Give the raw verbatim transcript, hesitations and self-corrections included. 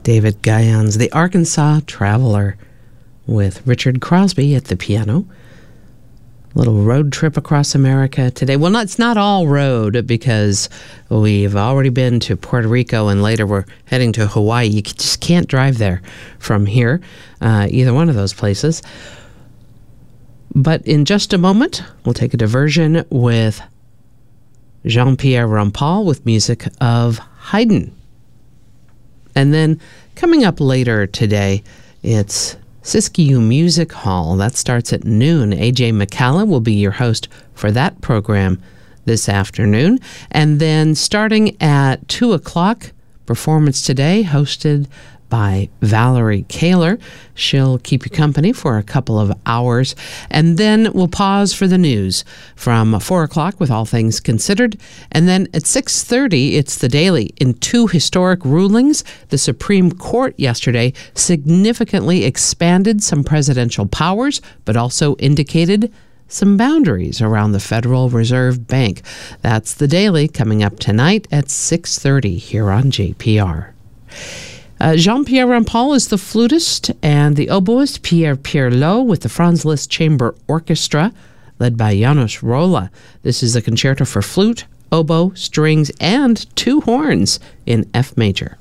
David Guyon's The Arkansas Traveler with Richard Crosby at the piano. Little road trip across America today. Well, not, it's not all road because we've already been to Puerto Rico and later we're heading to Hawaii. You just can't drive there from here, uh, either one of those places. But in just a moment, we'll take a diversion with Jean-Pierre Rampal with music of Haydn. And then coming up later today, it's Siskiyou Music Hall. That starts at noon. A J McCalla will be your host for that program this afternoon. And then starting at two o'clock, Performance Today, hosted by Valerie Kaler. She'll keep you company for a couple of hours. And then we'll pause for the news from four o'clock with All Things Considered. And then at six thirty, it's The Daily. In two historic rulings, the Supreme Court yesterday significantly expanded some presidential powers, but also indicated some boundaries around the Federal Reserve Bank. That's The Daily coming up tonight at six thirty here on J P R. Uh, Jean-Pierre Rampal is the flutist, and the oboist Pierre Pierlot with the Franz Liszt Chamber Orchestra, led by Janos Rolla. This is a concerto for flute, oboe, strings, and two horns in F major.